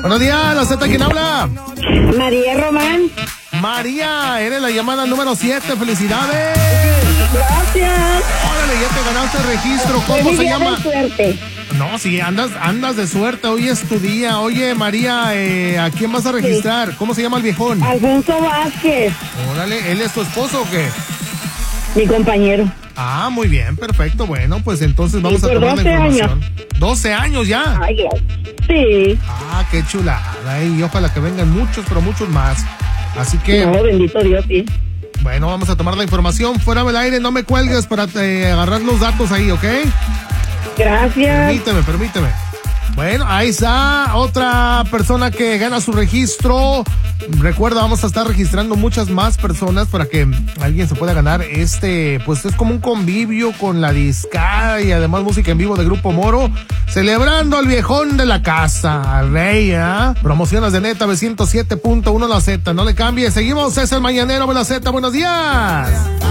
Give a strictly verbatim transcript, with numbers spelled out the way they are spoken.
Buenos días, la Z, ¿quién habla? María Román. María, eres la llamada número siete, felicidades. Gracias. Órale, ya te ganaste el registro, ¿cómo Es mi se día llama? de suerte. No, sí, andas, andas de suerte, hoy es tu día. Oye, María, eh, ¿a quién vas a registrar? Sí. ¿Cómo se llama el viejón? Alfonso Vázquez. Órale, ¿él es tu esposo o qué? Mi compañero. Ah, muy bien, perfecto. Bueno, pues entonces vamos sí, a tomar la información. Años. doce años ya. Ay, sí. Ah, qué chulada. Y ojalá que vengan muchos, pero muchos más. Así que... No, bendito Dios, sí. Bueno, vamos a tomar la información. Fuera del aire, no me cuelgues para eh, agarrar los datos ahí, ¿ok? Gracias. Permíteme, permíteme. Bueno, ahí está otra persona que gana su registro. Recuerda, vamos a estar registrando muchas más personas para que alguien se pueda ganar este, pues es como un convivio con la discada y además música en vivo de Grupo Moro, celebrando al viejón de la casa, al rey, ¿eh? Promociones de Neta B ciento siete punto uno La Z, no le cambie. Seguimos, es el mañanero de La Z, buenos días.